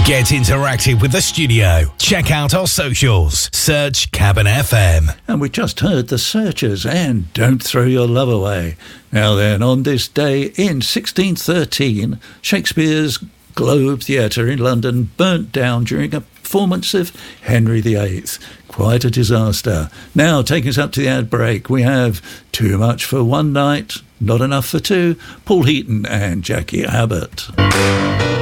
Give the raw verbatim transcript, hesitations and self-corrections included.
Get interactive with the studio. Check out our socials. Search Cabin F M. And we just heard The Searchers and Don't Throw Your Love Away. Now then, on this day in sixteen thirteen, Shakespeare's Globe Theatre in London burnt down during a performance of Henry the Eighth. Quite a disaster. Now, taking us up to the ad break, we have Too Much for One Night, Not Enough for Two, Paul Heaton and Jackie Abbott.